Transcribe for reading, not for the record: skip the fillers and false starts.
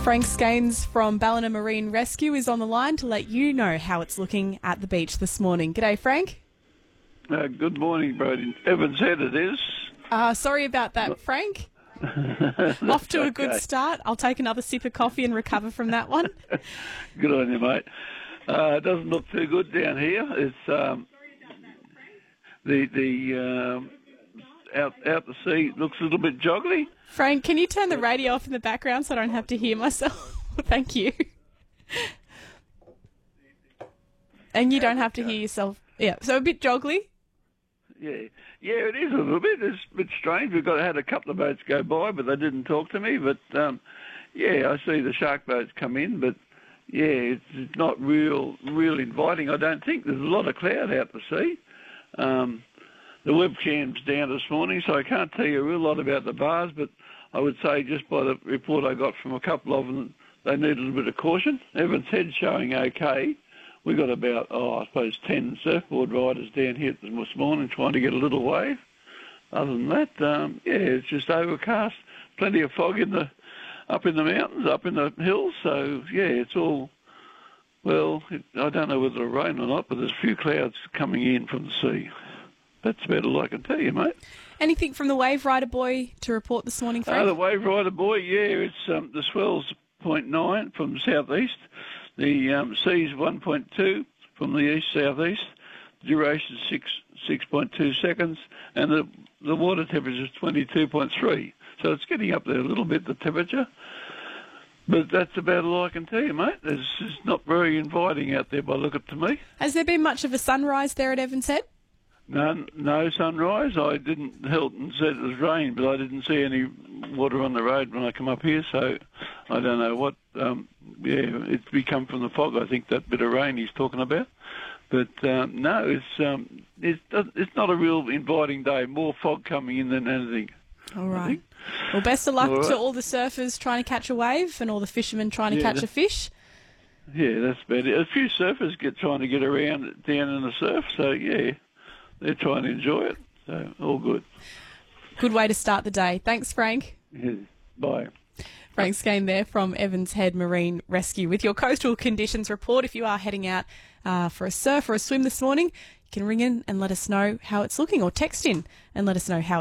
Frank Skanes from Ballina Marine Rescue is on the line to let you know how it's looking at the beach this morning. G'day, Frank. Good morning, Brody. Evans Head it is. Sorry about that, Frank. Off to a good start. I'll take another sip of coffee and recover from that one. Good on you, mate. It doesn't look too good down here. It's out the sea looks a little bit joggly. Frank, can you turn the radio off in the background so I don't have to hear myself? Thank you. And you don't have to hear yourself. Yeah, so a bit joggly. Yeah, it is a little bit. It's a bit strange. Had a couple of boats go by, but they didn't talk to me. But I see the shark boats come in, but it's not real inviting. I don't think there's a lot of cloud out to sea. The webcam's down this morning, so I can't tell you a real lot about the bars, but I would say just by the report I got from a couple of them, they need a little bit of caution. Evans Head showing okay. We got about, 10 surfboard riders down here this morning trying to get a little wave. Other than that, it's just overcast. Plenty of fog up in the mountains, up in the hills. So, it's all, I don't know whether it'll rain or not, but there's a few clouds coming in from the sea. That's about all I can tell you, mate. Anything from the Wave Rider Boy to report this morning, Frank? The Wave Rider Boy, it's the swell's 0.9 from the southeast. The sea's 1.2 from the east-southeast. Duration 6.2 seconds, and the water temperature is 22.3. So it's getting up there a little bit, the temperature. But that's about all I can tell you, mate. It's just not very inviting out there by look it to me. Has there been much of a sunrise there at Evans Head? No sunrise. I didn't. Hilton said it was rain, but I didn't see any water on the road when I come up here, so I don't know what. It's become from the fog. I think that bit of rain he's talking about. But no, it's not a real inviting day. More fog coming in than anything. All right. Well, best of luck to all the surfers trying to catch a wave and all the fishermen trying to catch a fish. Yeah, that's about it. A few surfers trying to get around down in the surf, so they're trying to enjoy it. So all good. Good way to start the day. Thanks, Frank. Yeah, bye. Frank Skane there from Evans Head Marine Rescue with your coastal conditions report. If you are heading out for a surf or a swim this morning, you can ring in and let us know how it's looking, or text in and let us know how